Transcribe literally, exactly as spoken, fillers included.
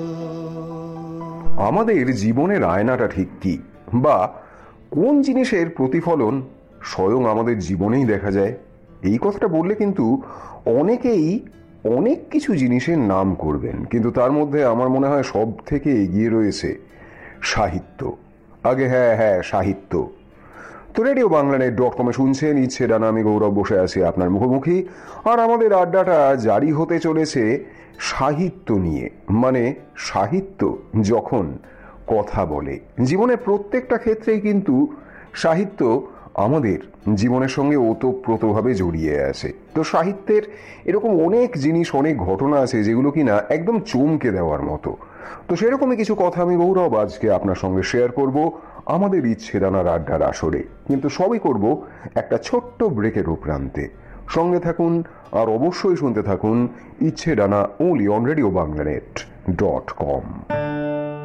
আমাদের জীবনের আয়নাটা ঠিক কি, বা কোন জিনিসের প্রতিফলন স্বয়ং আমাদের জীবনেই দেখা যায়? এই কথাটা বললে কিন্তু অনেকেই অনেক কিছু জিনিসের নাম করবেন, কিন্তু তার মধ্যে আমার মনে হয় সব থেকে এগিয়ে রয়েছে সাহিত্য। আগে হ্যাঁ হ্যাঁ সাহিত্য। তো রেডিও বাংলা নেট ডট কমে শুনছেন ইচ্ছে ডানা, আমি গৌরব বসে আছি আপনার মুখোমুখি, আর আমাদের আড্ডাটা জারি হতে চলেছে সাহিত্য নিয়ে। মানে সাহিত্য যখন কথা বলে, জীবনের প্রত্যেকটা ক্ষেত্রেই কিন্তু সাহিত্য আমাদের জীবনের সঙ্গে ওতপ্রোতভাবে জড়িয়ে আছে। তো সাহিত্যের এরকম অনেক জিনিস, অনেক ঘটনা আছে যেগুলো কিনা একদম চমকে দেওয়ার মতো। তো সেরকমই কিছু কথা আমি গৌরব আজকে আপনার সঙ্গে শেয়ার করব আমাদের ইচ্ছে ডানার আড্ডার আসরে, কিন্তু সবই করব একটা ছোট্ট ব্রেকের উপরান্তে। সঙ্গে থাকুন আর অবশ্যই শুনতে থাকুন ইচ্ছে ডানা, only on radio Bangla net dot com.